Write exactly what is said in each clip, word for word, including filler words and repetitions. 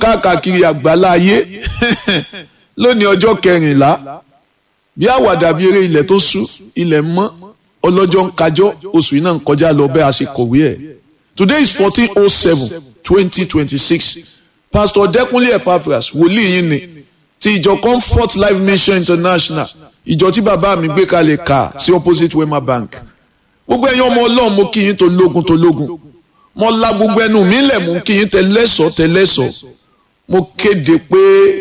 káàkiri àgbálá ayé lónìí ọjọ́ kẹrìnlá bí àwàdà bí eré ilẹ̀ tó ṣú ilẹ̀ mọ́ ọlọ́jọ́ ń kájọ́ oṣù yìí náà ń kọjá lọ bẹ́ẹ̀ a ṣe kọ̀wé ẹ̀. Today is fourteen oh seven twenty twenty six. Pastor Dẹ́kunlé Epaphras wòlíì yín ni ti ìjọ Comfort Life Mission International, ìjọ tí bàbá mi gbé kalẹ̀ kà sí opposite Wema Bank. Gbogbo ẹ̀yin ọmọ Ọlọ́run mo kí yín tó lógun tó lógun, mo la gbogbo ẹnu mi lẹ̀ mo kí yín tẹlẹ́sọ̀ tẹlẹ́sọ̀, mo kéde pé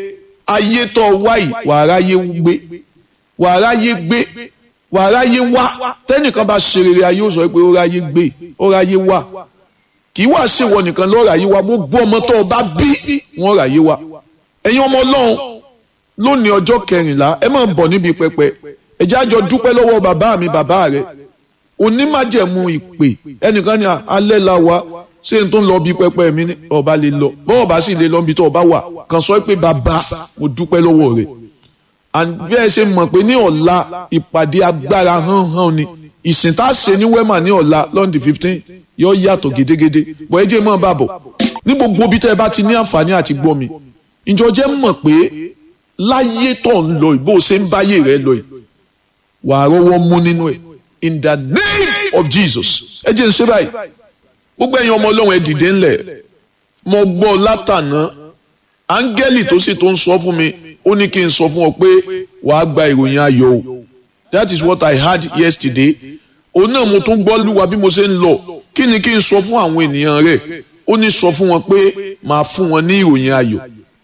ayé tó wáyì wàrà yé gbé wàrà yé gbé wàrà yé wá tẹ́nìkan bá ṣe rere ayé ó sọ pé ó ráyé gbé ó ráyé wá kì í wá ṣèwọ nìkan lọ́ọ́ ráyé wá gbogbo ọmọ tó o bá bí wọ́n ráyé wá. Ẹ̀yin ọmọ Ọlọ́run lónìí ọjọ́ kẹrìnlá ẹ máa ń bọ̀ níbi pẹpẹ ẹ jẹ́ àjọ dúpẹ́ lọ́wọ́ bàbá mi bàbá rẹ̀ onímájẹ̀mú ìpè ẹnìkan ní alẹ́ la wa ṣé n tó ń lọ bí pẹpẹ mi ní ọba lè lọ bọ́ọ̀ bá sì lè lọ bí tó ọba wà kàn sọ pé bàbá mo dúpẹ́ lọ́wọ́ rẹ̀. Bí ẹ ṣe mọ̀ pé ní ọ̀la ìpàdé agbára hàn hàn ni ìsìn tá a ṣe ní Wema ní ọ̀la lọ́ndì fifteen yóò yàtọ̀ gédégédé bọ̀ ẹ jẹ́ mọ́ bàbọ̀ ní gbogbo bí tẹ́ ẹ bá ti ní àǹfààní àti gbọ́ mi ìjọ jẹ́ mọ̀ pé láyé tó ń lọ ìbò ṣe ń báyé rẹ lọ yìí wàá rọwọ́ mú nínú ẹ̀ in the name of Jesus. Ẹ jẹ́ ń ṣe báyìí gbogbo ẹ̀yin ọmọ Ọlọ́run ẹ dìde ńlẹ̀ mo gbọ́ látàná áńgẹ́lì tó sì tó ń sọ fún mi ó ní kí n sọ fún ọ pé wàá gba ìròyìn ayọ̀ o. That is what I heard yesterday. Òun náà mo tún gbọ́ lúwa bí mo ṣe ń lọ kí ni kí n sọ fún àwọn ènìyàn rẹ̀ ó ní sọ fún wọn pé màá fún wọn ní ìròyìn ayọ̀.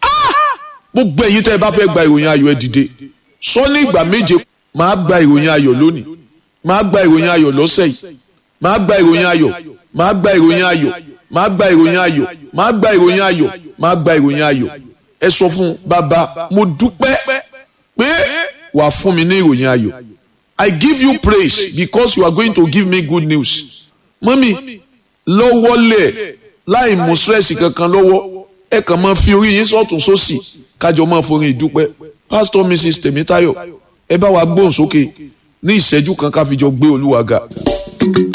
Gbogbo ẹ̀yin tẹ́ ẹ bá fẹ́ gba ìròyìn ayọ̀ ẹ dìde sọ ní ìgbà méje màá gba ìròyìn ayọ̀ lónìí màá gba ìròyìn ayọ̀ lọ́sẹ̀ yìí màá gba ìròyìn ayọ̀ màá gba ìròyìn ayọ̀ màá gba ìròyìn ayọ̀ màá gba ìròyìn ayọ̀ màá gba ìròyìn ayọ̀. Ẹ sọ fún bàbá mo dúpẹ́ pé wàá fún mi ní ìròyìn ayọ̀. I give you praise because you are going to give me good news. Mọ́mí lọ́wọ́lẹ̀ láì mú stress kankan lọ́wọ́ ẹ kàn máa fi orí yín sọ́tún sósì kájọ máa forin ìdúpẹ́. Pastor Missus Tèmítáyọ̀ ẹ bá wa gbóhùn sókè ní ìṣẹ́jú kan ká fi jọ gbé Olúwa ga.